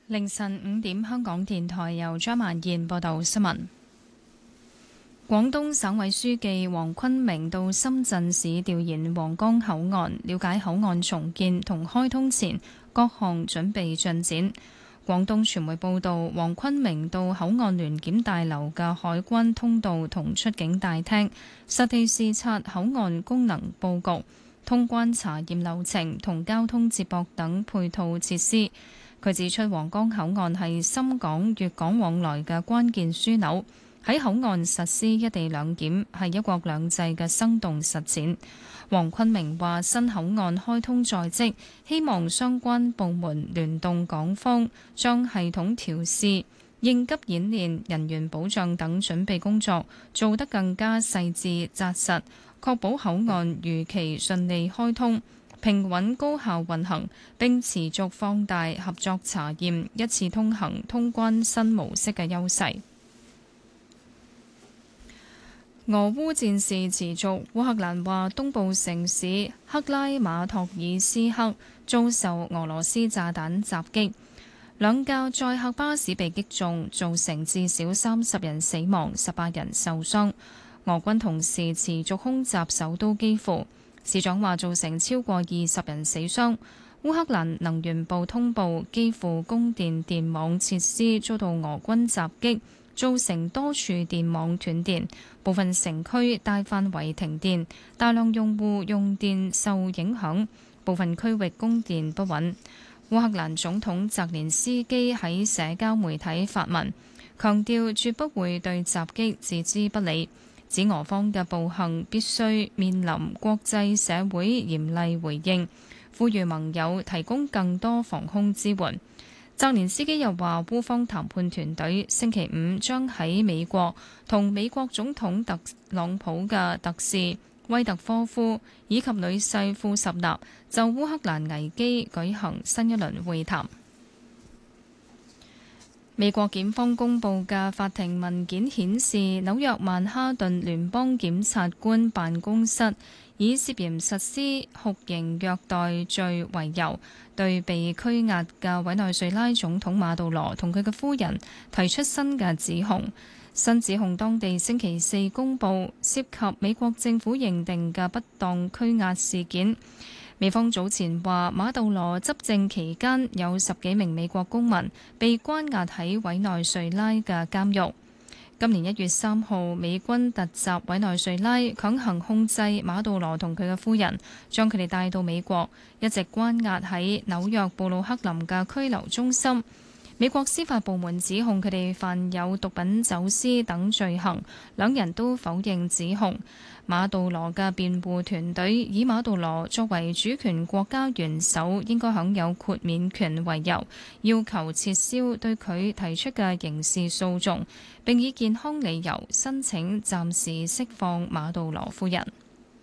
凌晨5點，香港電台由張曼燕報道新聞。廣東省委書記黃坤明到深圳市調研皇崗口岸，了解口岸重建同開通前各項準備進展。廣東傳媒報道，黃坤明到口岸聯檢大樓嘅海關通道同出境大廳，實地視察口岸功能佈局、通關查驗流程同交通接駁等配套設施。佢指出，皇崗口岸係深港、粵港往來嘅關鍵樞紐，喺口岸實施一地兩檢係一國兩制嘅生動實踐。黃坤明話：新口岸開通在即，希望相關部門聯動港方，將系統調試、應急演練、人員保障等準備工作做得更加細緻紮實，確保口岸如期順利開通，平穩高效運行，並持續放大合作查驗一次通行通關新模式嘅優勢。俄烏戰事持續，烏克蘭話東部城市克拉馬托爾斯克遭受俄羅斯炸彈襲擊，兩架載客巴士被擊中，造成至少30人死亡、18人受傷。俄軍同時持續空襲首都基輔，市長話造成超過20人死傷。烏克蘭能源部通報，基輔供電電網設施遭到俄軍襲擊，造成多處電網斷電，部分城區大範圍停電，大量用戶用電受影響，部分區域供電不穩。烏克蘭總統澤連斯基喺社交媒體發文，強調絕不會對襲擊置之不理，指俄方嘅暴行必須面臨國際社會嚴厲回應，呼籲盟友提供更多防空支援。澤連斯基又話，烏方談判團隊星期五將喺美國同美國總統特朗普嘅特使威特科夫以及女婿庫什納就烏克蘭危機舉行新一輪會談。美國檢方公佈嘅法庭文件顯示，紐約曼哈頓聯邦檢察官辦公室以涉嫌實施酷刑虐待罪為由，對被拘押嘅委內瑞拉總統馬杜羅同佢嘅夫人提出新嘅指控。新指控當地星期四公佈，涉及美國政府認定嘅不當拘押事件。美方早前話，馬杜羅執政期間有10幾名美國公民被關押喺委內瑞拉嘅監獄。今年1月3號，美軍突襲委內瑞拉，強行控制馬杜羅同佢嘅夫人，將佢哋帶到美國，一直關押喺紐約布魯克林嘅拘留中心。美國司法部門指控佢哋犯有毒品走私等罪行，兩人都否認指控。馬杜羅嘅辯護團隊以馬杜羅作為主權國家元首應該享有豁免權為由，要求撤銷對佢提出嘅刑事訴訟，並以健康理由申請暫時釋放馬杜羅夫人。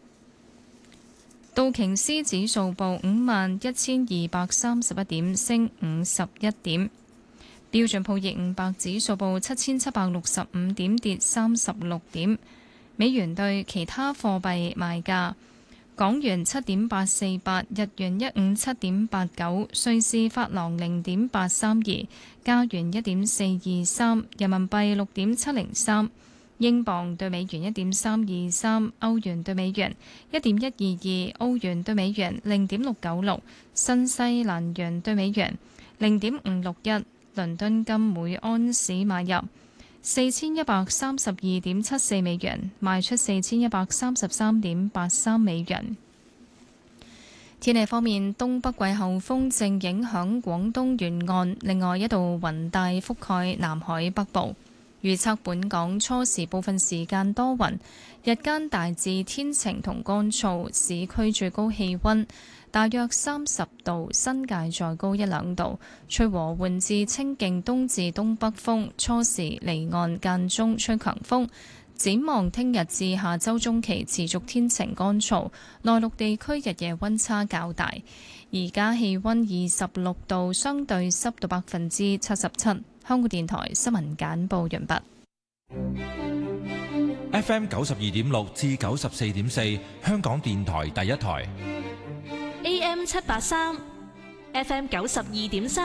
道瓊斯指數報51,231點，升51點。標準普爾500指數報7,765點，跌36點。美元對其他貨幣賣價：港元7.848，日元157.89，瑞士法郎0.832，加元1.423，人民幣6.703，英鎊對美元1.323，歐元對美元1.122，澳元對美元0.696，新西蘭元對美元0.561。倫敦金每安士買入4132.74美元，賣出4133.83美元。天氣方面，東北季候風正影響廣東沿岸，另外一道雲帶覆蓋南海北部。預測本港初時部分時間多雲，日間大致天晴同乾燥，市區最高氣溫大約30度，新界再高1-2度，吹和緩至清勁東至東北風，初時離岸間中吹強風。展望聽日至下周中期持續天晴乾燥，內陸地區日夜溫差較大。而家氣溫26度，相對濕度77%。香港電台新聞簡報完畢。 FM 92.6至94.4，香港電台第一台。 AM 783，FM 92.3。